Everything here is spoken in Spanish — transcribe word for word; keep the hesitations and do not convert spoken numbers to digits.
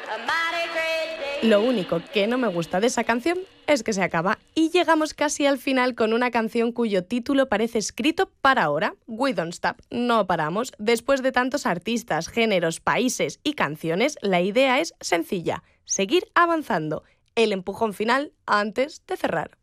Lo único que no me gusta de esa canción es que se acaba y llegamos casi al final con una canción cuyo título parece escrito para ahora. We Don't Stop, no paramos. Después de tantos artistas, géneros, países y canciones, la idea es sencilla, seguir avanzando. El empujón final antes de cerrar.